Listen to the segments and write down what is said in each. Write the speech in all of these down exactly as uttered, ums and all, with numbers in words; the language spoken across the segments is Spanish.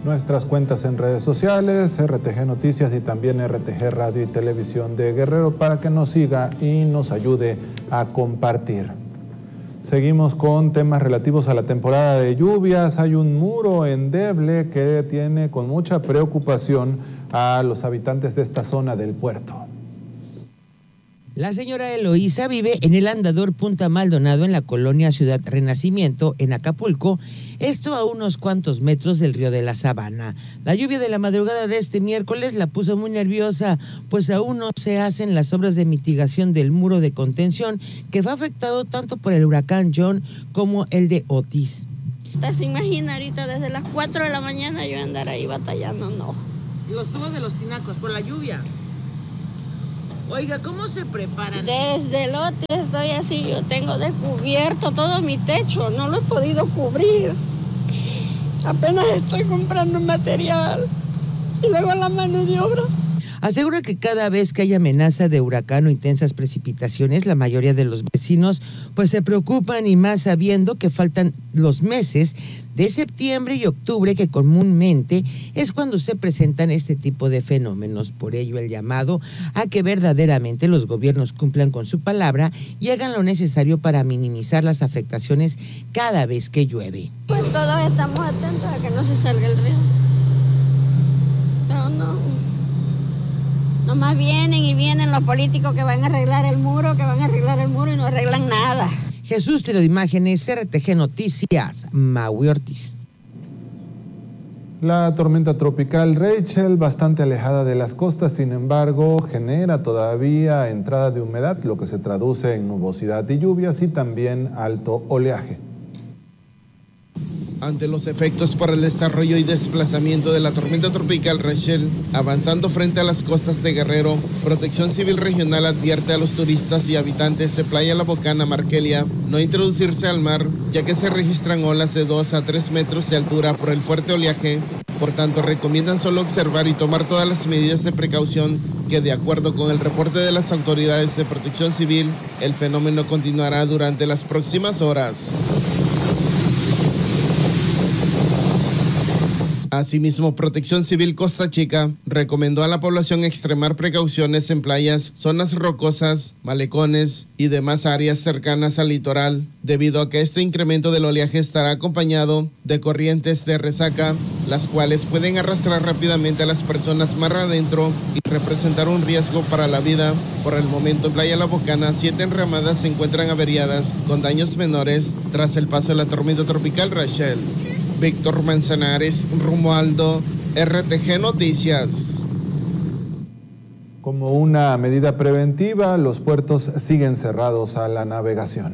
nuestras cuentas en redes sociales, R T G Noticias y también R T G Radio y Televisión de Guerrero, para que nos siga y nos ayude a compartir. Seguimos con temas relativos a la temporada de lluvias. Hay un muro endeble que tiene con mucha preocupación a los habitantes de esta zona del puerto. La señora Eloísa vive en el andador Punta Maldonado en la colonia Ciudad Renacimiento, en Acapulco, esto a unos cuantos metros del río de la Sabana. La lluvia de la madrugada de este miércoles la puso muy nerviosa, pues aún no se hacen las obras de mitigación del muro de contención que fue afectado tanto por el huracán John como el de Otis. ¿Se imagina ahorita desde las cuatro de la mañana yo andar ahí batallando? No. Los tubos de los tinacos por la lluvia. Oiga, ¿cómo se preparan? Desde el lote estoy así, yo tengo descubierto todo mi techo, no lo he podido cubrir. Apenas estoy comprando material y luego la mano de obra. Asegura que cada vez que hay amenaza de huracán o intensas precipitaciones, la mayoría de los vecinos pues se preocupan, y más sabiendo que faltan los meses de septiembre y octubre, que comúnmente es cuando se presentan este tipo de fenómenos. Por ello, el llamado a que verdaderamente los gobiernos cumplan con su palabra y hagan lo necesario para minimizar las afectaciones cada vez que llueve. Pues todos estamos atentos a que no se salga el río. No, no. Nomás vienen y vienen los políticos que van a arreglar el muro, que van a arreglar el muro y no arreglan nada. Jesús Imágenes, R T G Noticias, Maui Ortiz. La tormenta tropical Rachel, bastante alejada de las costas, sin embargo, genera todavía entrada de humedad, lo que se traduce en nubosidad y lluvias y también alto oleaje. Ante los efectos por el desarrollo y desplazamiento de la tormenta tropical Rachel, avanzando frente a las costas de Guerrero, Protección Civil Regional advierte a los turistas y habitantes de Playa La Bocana, Markelia, no introducirse al mar, ya que se registran olas de dos a tres metros de altura por el fuerte oleaje. Por tanto, recomiendan solo observar y tomar todas las medidas de precaución, que de acuerdo con el reporte de las autoridades de Protección Civil, el fenómeno continuará durante las próximas horas. Asimismo, Protección Civil Costa Chica recomendó a la población extremar precauciones en playas, zonas rocosas, malecones y demás áreas cercanas al litoral, debido a que este incremento del oleaje estará acompañado de corrientes de resaca, las cuales pueden arrastrar rápidamente a las personas mar adentro y representar un riesgo para la vida. Por el momento, en Playa La Bocana, siete enramadas se encuentran averiadas con daños menores tras el paso de la tormenta tropical Rachel. Víctor Manzanares, Romualdo, R T G Noticias. Como una medida preventiva, los puertos siguen cerrados a la navegación.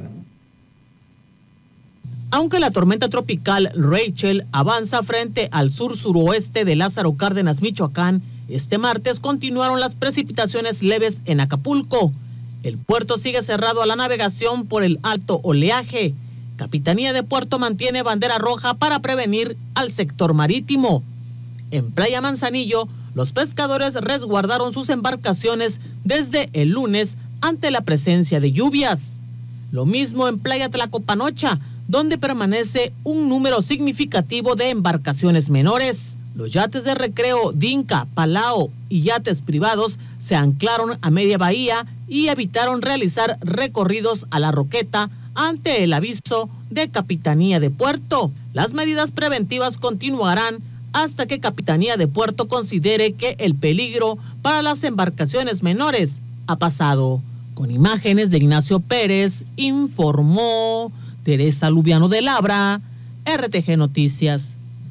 Aunque la tormenta tropical Rachel avanza frente al sur-suroeste de Lázaro Cárdenas, Michoacán, este martes continuaron las precipitaciones leves en Acapulco. El puerto sigue cerrado a la navegación por el alto oleaje. Capitanía de Puerto mantiene bandera roja para prevenir al sector marítimo. En Playa Manzanillo, los pescadores resguardaron sus embarcaciones desde el lunes ante la presencia de lluvias. Lo mismo en Playa Tlacopanocha, donde permanece un número significativo de embarcaciones menores. Los yates de recreo Dinka, Palao y yates privados se anclaron a media bahía y evitaron realizar recorridos a la Roqueta ante el aviso de Capitanía de Puerto. Las medidas preventivas continuarán hasta que Capitanía de Puerto considere que el peligro para las embarcaciones menores ha pasado. Con imágenes de Ignacio Pérez, informó Teresa Lubiano de Labra, R T G Noticias.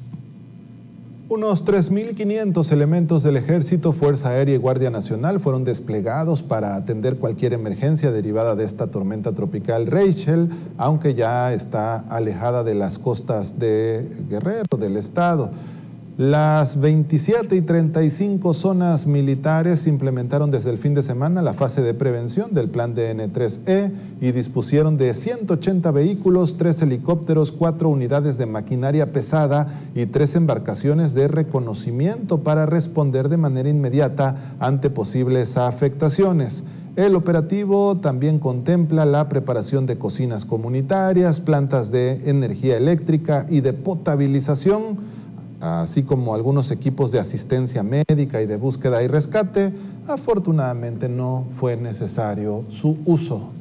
Unos tres mil quinientos elementos del Ejército, Fuerza Aérea y Guardia Nacional fueron desplegados para atender cualquier emergencia derivada de esta tormenta tropical Rachel, aunque ya está alejada de las costas de Guerrero, del estado. Las veintisiete y treinta y cinco zonas militares implementaron desde el fin de semana la fase de prevención del plan D N tres E y dispusieron de ciento ochenta vehículos, tres helicópteros, cuatro unidades de maquinaria pesada y tres embarcaciones de reconocimiento para responder de manera inmediata ante posibles afectaciones. El operativo también contempla la preparación de cocinas comunitarias, plantas de energía eléctrica y de potabilización, así como algunos equipos de asistencia médica y de búsqueda y rescate. Afortunadamente no fue necesario su uso.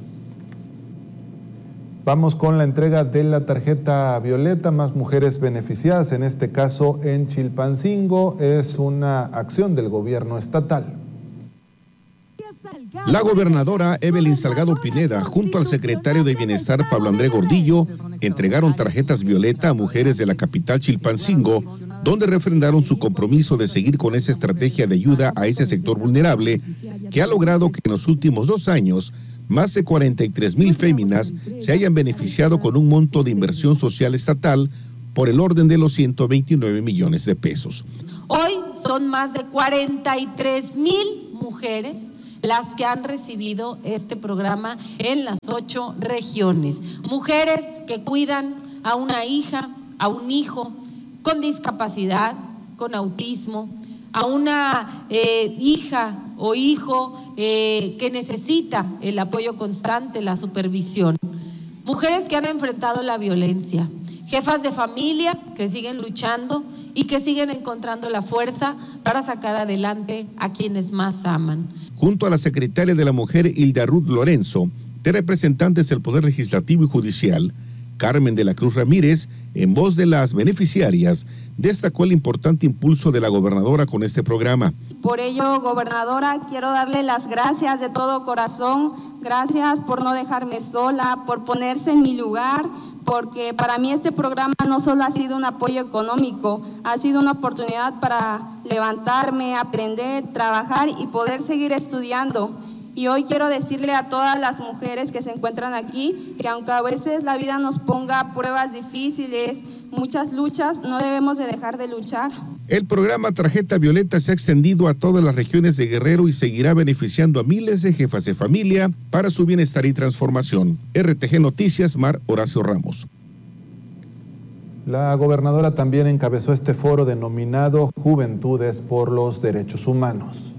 Vamos con la entrega de la tarjeta violeta, más mujeres beneficiadas, en este caso en Chilpancingo. Es una acción del gobierno estatal. La gobernadora Evelyn Salgado Pineda, junto al secretario de Bienestar Pablo Andrés Gordillo, entregaron tarjetas violeta a mujeres de la capital Chilpancingo, donde refrendaron su compromiso de seguir con esa estrategia de ayuda a ese sector vulnerable, que ha logrado que en los últimos dos años más de cuarenta y tres mil féminas se hayan beneficiado con un monto de inversión social estatal por el orden de los ciento veintinueve millones de pesos. Hoy son más de cuarenta y tres mil mujeres las que han recibido este programa en las ocho regiones. Mujeres que cuidan a una hija, a un hijo con discapacidad, con autismo, a una eh, hija o hijo eh, que necesita el apoyo constante, la supervisión. Mujeres que han enfrentado la violencia, jefas de familia que siguen luchando y que siguen encontrando la fuerza para sacar adelante a quienes más aman. Junto a la secretaria de la Mujer, Hilda Ruth Lorenzo, de representantes del Poder Legislativo y Judicial, Carmen de la Cruz Ramírez, en voz de las beneficiarias, destacó el importante impulso de la gobernadora con este programa. Por ello, gobernadora, quiero darle las gracias de todo corazón. Gracias por no dejarme sola, por ponerse en mi lugar, porque para mí este programa no solo ha sido un apoyo económico, ha sido una oportunidad para levantarme, aprender, trabajar y poder seguir estudiando. Y hoy quiero decirle a todas las mujeres que se encuentran aquí que aunque a veces la vida nos ponga pruebas difíciles, muchas luchas, no debemos de dejar de luchar. El programa Tarjeta Violeta se ha extendido a todas las regiones de Guerrero y seguirá beneficiando a miles de jefas de familia para su bienestar y transformación. R T G Noticias, Mar Horacio Ramos. La gobernadora también encabezó este foro denominado Juventudes por los Derechos Humanos.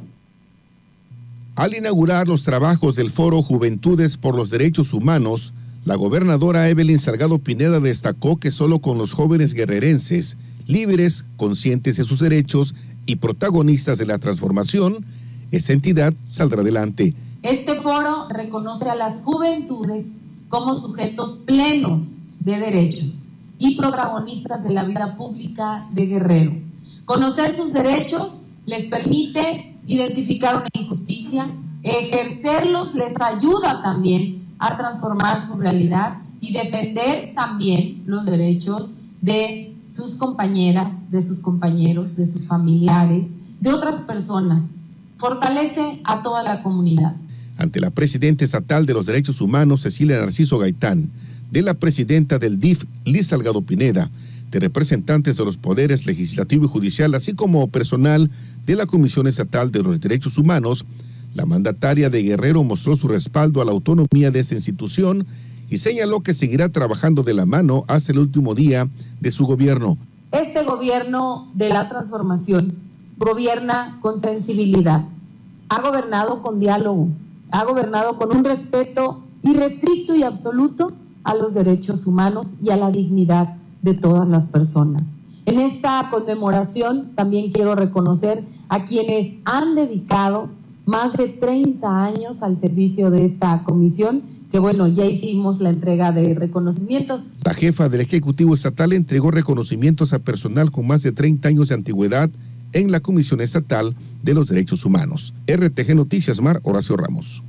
Al inaugurar los trabajos del foro Juventudes por los Derechos Humanos, la gobernadora Evelyn Salgado Pineda destacó que solo con los jóvenes guerrerenses, libres, conscientes de sus derechos y protagonistas de la transformación, esta entidad saldrá adelante. Este foro reconoce a las juventudes como sujetos plenos de derechos y protagonistas de la vida pública de Guerrero. Conocer sus derechos les permite identificar una injusticia, ejercerlos les ayuda también a transformar su realidad y defender también los derechos de sus compañeras, de sus compañeros, de sus familiares, de otras personas. Fortalece a toda la comunidad. Ante la presidenta estatal de los Derechos Humanos, Cecilia Narciso Gaitán, de la presidenta del D I F, Liz Salgado Pineda, de representantes de los poderes legislativo y judicial, así como personal de la Comisión Estatal de los Derechos Humanos, la mandataria de Guerrero mostró su respaldo a la autonomía de esta institución y señaló que seguirá trabajando de la mano hasta el último día de su gobierno. Este gobierno de la transformación gobierna con sensibilidad, ha gobernado con diálogo, ha gobernado con un respeto irrestricto y absoluto a los derechos humanos y a la dignidad de todas las personas. En esta conmemoración también quiero reconocer a quienes han dedicado más de treinta años al servicio de esta comisión, que bueno, ya hicimos la entrega de reconocimientos. La jefa del Ejecutivo Estatal entregó reconocimientos a personal con más de treinta años de antigüedad en la Comisión Estatal de los Derechos Humanos. R T G Noticias, Mar Horacio Ramos.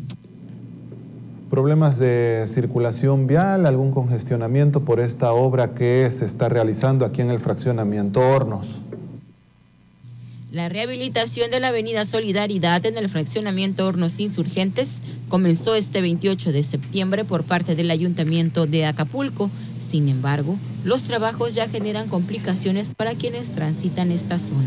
Problemas de circulación vial, algún congestionamiento por esta obra que se está realizando aquí en el fraccionamiento Hornos. La rehabilitación de la avenida Solidaridad en el fraccionamiento Hornos Insurgentes comenzó este veintiocho de septiembre por parte del Ayuntamiento de Acapulco. Sin embargo, los trabajos ya generan complicaciones para quienes transitan esta zona.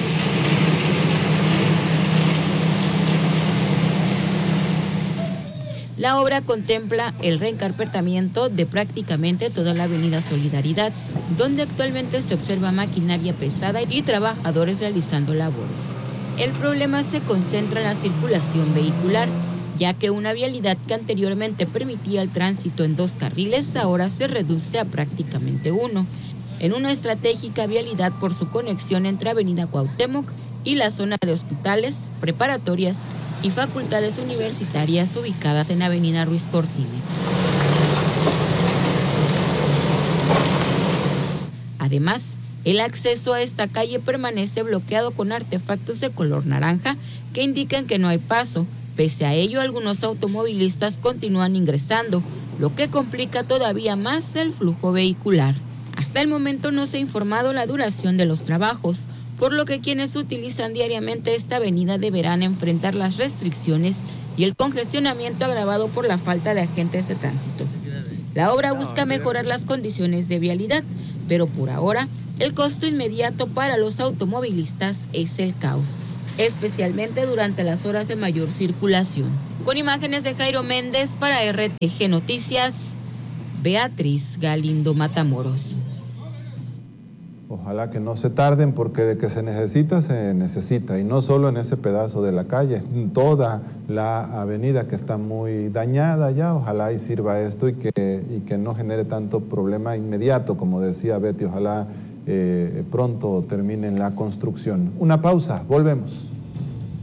La obra contempla el reencarpetamiento de prácticamente toda la avenida Solidaridad, donde actualmente se observa maquinaria pesada y trabajadores realizando labores. El problema se concentra en la circulación vehicular, ya que una vialidad que anteriormente permitía el tránsito en dos carriles ahora se reduce a prácticamente uno. en una estratégica vialidad por su conexión entre Avenida Cuauhtémoc y la zona de hospitales, preparatorias y facultades universitarias ubicadas en Avenida Ruiz Cortines. Además, el acceso a esta calle permanece bloqueado con artefactos de color naranja que indican que no hay paso. Pese a ello, algunos automovilistas continúan ingresando, lo que complica todavía más el flujo vehicular. Hasta el momento no se ha informado la duración de los trabajos, por lo que quienes utilizan diariamente esta avenida deberán enfrentar las restricciones y el congestionamiento agravado por la falta de agentes de tránsito. La obra busca mejorar las condiciones de vialidad, pero por ahora el costo inmediato para los automovilistas es el caos, especialmente durante las horas de mayor circulación. Con imágenes de Jairo Méndez para R T G Noticias, Beatriz Galindo Matamoros. Ojalá que no se tarden, porque de que se necesita, se necesita, y no solo en ese pedazo de la calle, en toda la avenida que está muy dañada ya. Ojalá y sirva esto y que, y que no genere tanto problema inmediato, como decía Betty, ojalá eh, pronto terminen la construcción. Una pausa, volvemos.